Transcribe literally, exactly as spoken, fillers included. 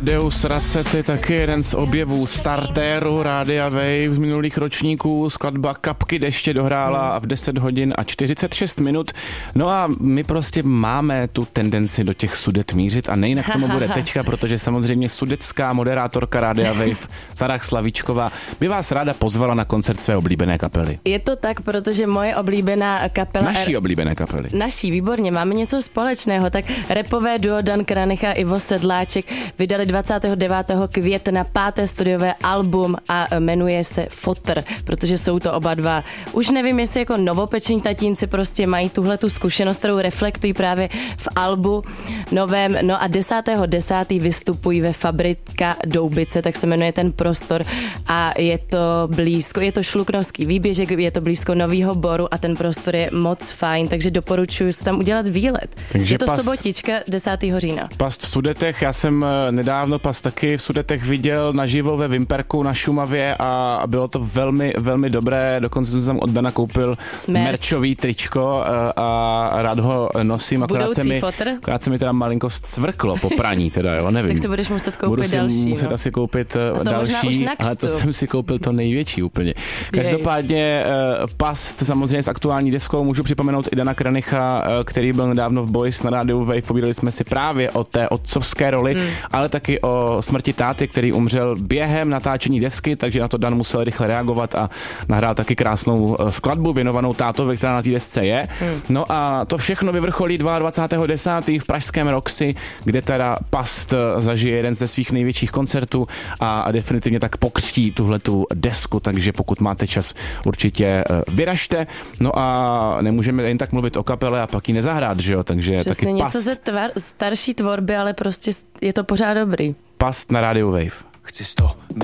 Tadeus Racet je taky jeden z objevů startéru Rádia Wave z minulých ročníků. Skladba Kapky deště dohrála v deset hodin a čtyřicet šest minut. No a my prostě máme tu tendenci do těch Sudet mířit a nejinak tomu bude teďka, protože samozřejmě sudetská moderátorka Rádia Wave Sara Slavíčková by vás ráda pozvala na koncert své oblíbené kapely. Je to tak, protože moje oblíbená kapela... Naší oblíbené kapely. Naší, výborně, máme něco společného. Tak rapové duo Dan Kranicha a Ivo Sedláček vydali dvacátého devátého května páté studiové album a jmenuje se Fotr, protože jsou to oba dva. Už nevím, jestli jako novopeční tatínci prostě mají tuhle tu zkušenost, kterou reflektují právě v albu novém. No a desátého desátého vystupují ve Fabrika Doubice, tak se jmenuje ten prostor a je to blízko, je to Šluknovský výběžek, je to blízko Novýho Boru a ten prostor je moc fajn, takže doporučuji si tam udělat výlet. Takže je to past, sobotička desátého října. Past v Sudetech, já jsem nedávno past taky v Sudetech viděl naživo ve Vimperku na Šumavě a bylo to velmi, velmi dobré, dokonce jsem od Dana koupil Merch. merčový tričko a rád ho nosím, akorát se, mi, akorát se mi teda malinko cvrklo po praní, teda jo, nevím. Tak si budeš muset koupit Budu si další. muset no. asi koupit další, ale to jsem si koupil to největší úplně. Každopádně past samozřejmě s aktuální deskou můžu připomenout i Dana Kranicha, který byl nedávno v Boys na rádiu Wave, povídali jsme si právě o té otcovské roli, hmm. ale taky o smrti táty, který umřel během natáčení desky, takže na to Dan musel rychle reagovat a nahrál taky krásnou skladbu věnovanou tátovi, která na té desce je. Hmm. No a to všechno vyvrcholí dvacátého devátého desátého v pražském Roxy, kde teda Past zažije jeden ze svých největších koncertů a definitivně tak pokřtí tuhletu desku, takže pokud máte čas, určitě vyražte. No a nemůžeme jen tak mluvit o kapele a pak ji nezahrát, že jo, takže Přesně taky něco Past. ze tvar, starší tvorby, ale prostě je to pořád dobrý. Past na rádiu Wave. Chci sto